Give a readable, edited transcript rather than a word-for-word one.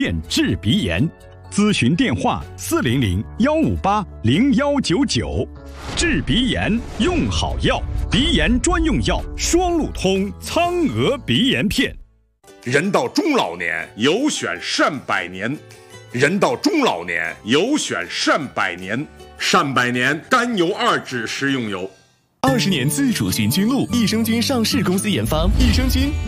店治鼻炎，咨询电话400-158-0199。治鼻炎用好药，鼻炎专用药双鹿通苍鹅鼻炎片。 人到中老年，有选善百年。人到中老年，有选善百年。善百年甘油2酯食用油。 20年自主寻菌露，益生菌上市公司研发，益生菌